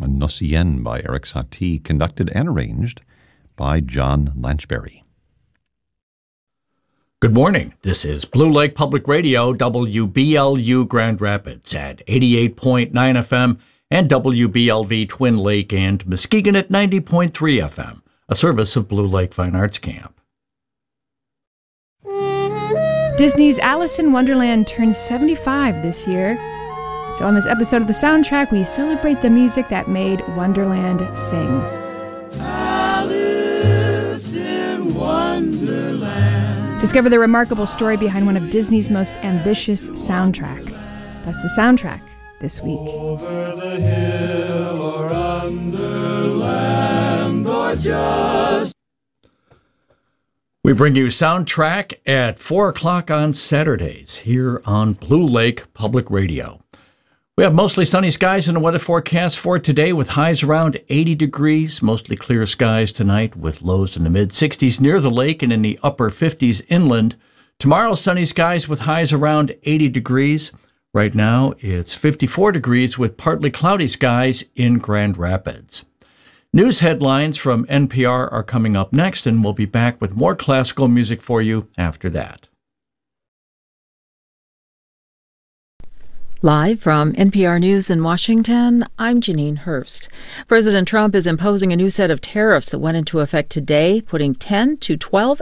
Nocien by Eric Satie, conducted and arranged by John Lanchberry. Good morning. This is Blue Lake Public Radio, WBLU Grand Rapids at 88.9 FM and WBLV Twin Lake and Muskegon at 90.3 FM, a service of Blue Lake Fine Arts Camp. Disney's Alice in Wonderland turns 75 this year. So on this episode of the soundtrack, we celebrate the music that made Wonderland sing. Alice in Wonderland. Discover the remarkable story behind one of Disney's most ambitious soundtracks. That's the soundtrack this week. Over the hill or under land or just... We bring you Soundtrack at 4 o'clock on Saturdays here on Blue Lake Public Radio. We have mostly sunny skies in the weather forecast for today with highs around 80 degrees, mostly clear skies tonight with lows in the mid-60s near the lake and in the upper 50s inland. Tomorrow, sunny skies with highs around 80 degrees. Right now, it's 54 degrees with partly cloudy skies in Grand Rapids. News headlines from NPR are coming up next, and we'll be back with more classical music for you after that. Live from NPR News in Washington, I'm Janine Hurst. President Trump is imposing a new set of tariffs that went into effect today, putting 10 to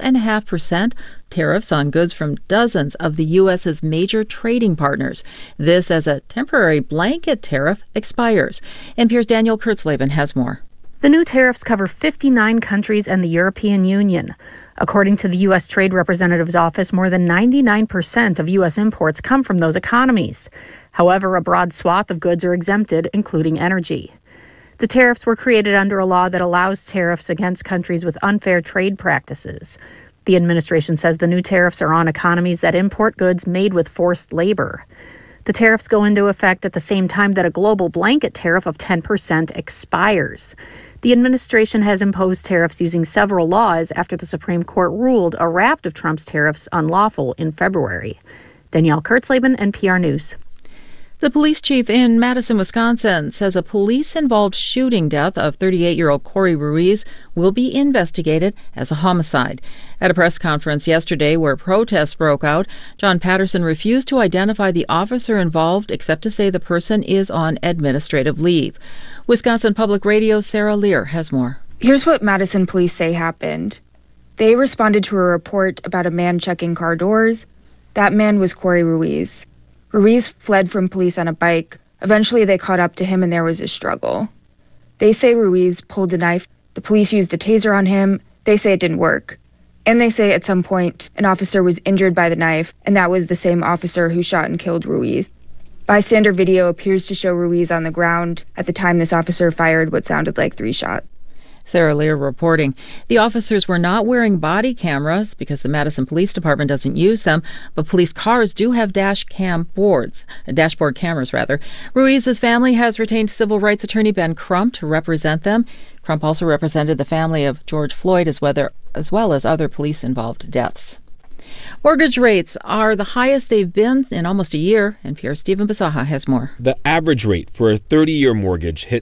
12.5% tariffs on goods from dozens of the U.S.'s major trading partners. This as a temporary blanket tariff expires. NPR's Daniel Kurtzleben has more. The new tariffs cover 59 countries and the European Union. According to the U.S. Trade Representative's office, more than 99% of U.S. imports come from those economies. However, a broad swath of goods are exempted, including energy. The tariffs were created under a law that allows tariffs against countries with unfair trade practices. The administration says the new tariffs are on economies that import goods made with forced labor. The tariffs go into effect at the same time that a global blanket tariff of 10% expires. The administration has imposed tariffs using several laws after the Supreme Court ruled a raft of Trump's tariffs unlawful in February. Danielle Kurtzleben, NPR News. The police chief in Madison, Wisconsin, says a police-involved shooting death of 38-year-old Corey Ruiz will be investigated as a homicide. At a press conference yesterday where protests broke out, John Patterson refused to identify the officer involved except to say the person is on administrative leave. Wisconsin Public Radio's Sarah Lear has more. Here's what Madison police say happened. They responded to a report about a man checking car doors. That man was Corey Ruiz. Ruiz fled from police on a bike. Eventually, they caught up to him and there was a struggle. They say Ruiz pulled a knife. The police used a taser on him. They say it didn't work. And they say at some point, an officer was injured by the knife, and that was the same officer who shot and killed Ruiz. Bystander video appears to show Ruiz on the ground at the time this officer fired what sounded like 3 shots. Sarah Lear reporting. The officers were not wearing body cameras because the Madison Police Department doesn't use them, but police cars do have dashboard cameras. Ruiz's family has retained civil rights attorney Ben Crump to represent them. Crump also represented the family of George Floyd as well as other police-involved deaths. Mortgage rates are the highest they've been in almost a year. NPR's Stephen Basaha has more. The average rate for a 30-year mortgage hit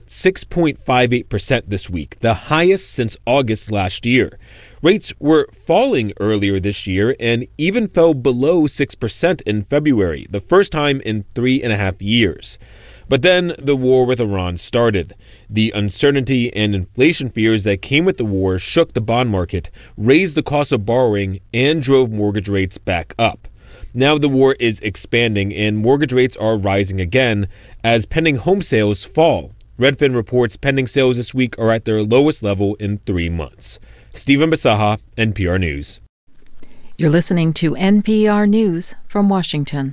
6.58% this week, the highest since August last year. Rates were falling earlier this year and even fell below 6% in February, the first time in 3.5 years. But then the war with Iran started. The uncertainty and inflation fears that came with the war shook the bond market, raised the cost of borrowing, and drove mortgage rates back up. Now the war is expanding and mortgage rates are rising again as pending home sales fall. Redfin reports pending sales this week are at their lowest level in 3 months. Stephen Basaha, NPR News. You're listening to NPR News from Washington.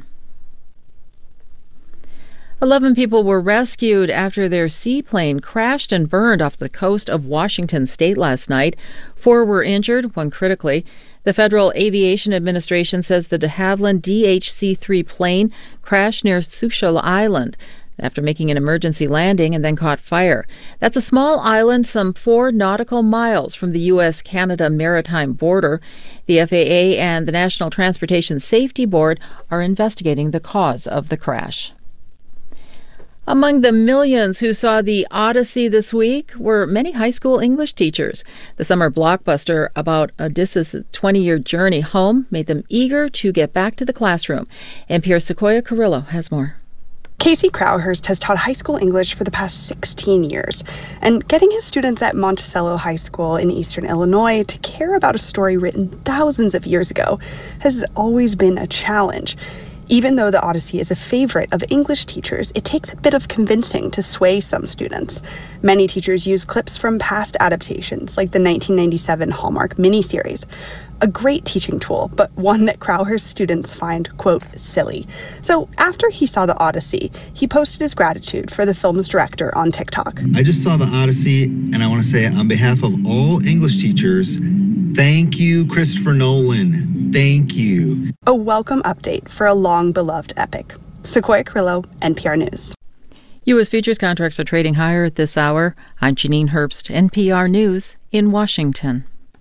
11 people were rescued after their seaplane crashed and burned off the coast of Washington state last night. 4 were injured, 1 critically. The Federal Aviation Administration says the de Havilland DHC-3 plane crashed near Sushil Island after making an emergency landing and then caught fire. That's a small island some 4 nautical miles from the U.S.-Canada maritime border. The FAA and the National Transportation Safety Board are investigating the cause of the crash. Among the millions who saw the Odyssey this week were many high school English teachers. The summer blockbuster about Odysseus' 20-year journey home made them eager to get back to the classroom. NPR's Sequoia Carrillo has more. Casey Crowhurst has taught high school English for the past 16 years, and getting his students at Monticello High School in eastern Illinois to care about a story written thousands of years ago has always been a challenge. Even though the Odyssey is a favorite of English teachers, it takes a bit of convincing to sway some students. Many teachers use clips from past adaptations, like the 1997 Hallmark miniseries. A great teaching tool, but one that Crowhurst students find, quote, silly. So after he saw the Odyssey, he posted his gratitude for the film's director on TikTok. I just saw the Odyssey, and I want to say on behalf of all English teachers, thank you, Christopher Nolan. Thank you. A welcome update for a long-beloved epic. Sequoia Carrillo, NPR News. U.S. futures contracts are trading higher at this hour. I'm Janine Herbst, NPR News in Washington.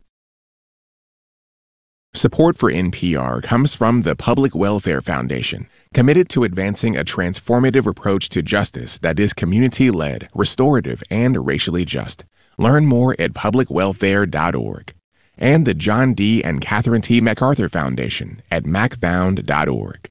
Support for NPR comes from the Public Welfare Foundation, committed to advancing a transformative approach to justice that is community-led, restorative, and racially just. Learn more at publicwelfare.org. And the John D. and Catherine T. MacArthur Foundation at macfound.org.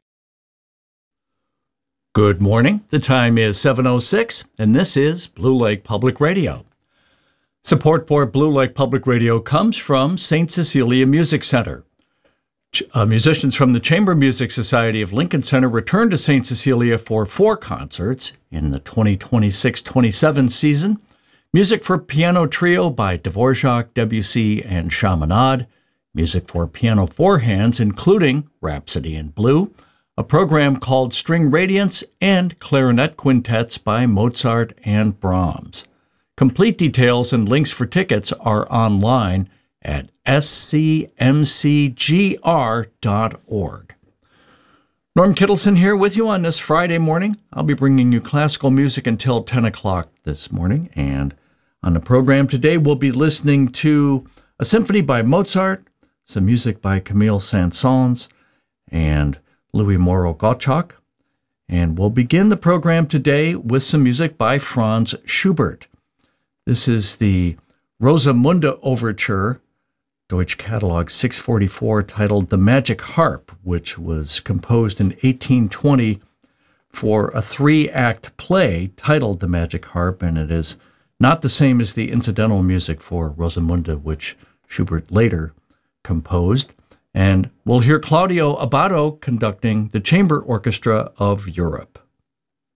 Good morning. The time is 7:06, and this is Blue Lake Public Radio. Support for Blue Lake Public Radio comes from St. Cecilia Music Center. Musicians from the Chamber Music Society of Lincoln Center returned to St. Cecilia for 4 concerts in the 2026-27 season. Music for piano trio by Dvorak, Debussy, and Chaminade. Music for piano 4 hands, including Rhapsody in Blue, a program called String Radiance, and clarinet quintets by Mozart and Brahms. Complete details and links for tickets are online at scmcgr.org. Norm Kittleson here with you on this Friday morning. I'll be bringing you classical music until 10 o'clock this morning. And on the program today, we'll be listening to a symphony by Mozart, some music by Camille Saint-Saëns and Louis Moreau Gottschalk. And we'll begin the program today with some music by Franz Schubert. This is the Rosamunde Overture, Deutsche Catalog 644, titled The Magic Harp, which was composed in 1820 for a 3-act play titled The Magic Harp, and it is not the same as the incidental music for Rosamunde, which Schubert later composed. And we'll hear Claudio Abbado conducting the Chamber Orchestra of Europe.